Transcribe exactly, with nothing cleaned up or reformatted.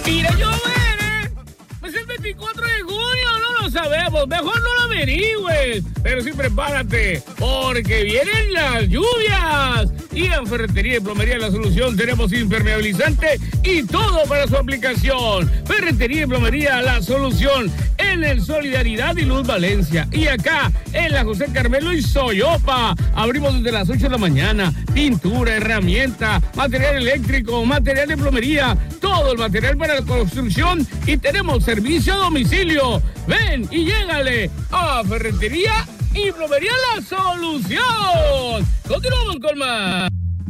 Mira, llover, ¿eh? Es el veinticuatro de junio, no lo sabemos. Mejor no lo averigües. Pero sí prepárate, porque vienen las lluvias. Y en Ferretería y Plomería La Solución tenemos impermeabilizante y todo para su aplicación. Ferretería y Plomería La Solución en el Solidaridad y Luz Valencia. Y acá en la José Carmelo y Soyopa. Abrimos desde las ocho de la mañana. Pintura, herramienta, material eléctrico, material de plomería, todo el material para la construcción y tenemos servicio a domicilio. Ven y llégale a Ferretería y Plomería La Solución. Continuamos con más.